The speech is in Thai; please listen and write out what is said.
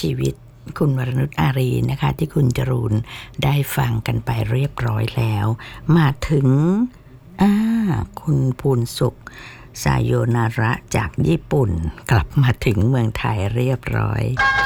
ชีวิตคุณวรนุชอารีนะคะที่คุณจรูนได้ฟังกันไปเรียบร้อยแล้วมาถึงคุณภูนสุขซาโยนาระจากญี่ปุ่นกลับมาถึงเมืองไทยเรียบร้อย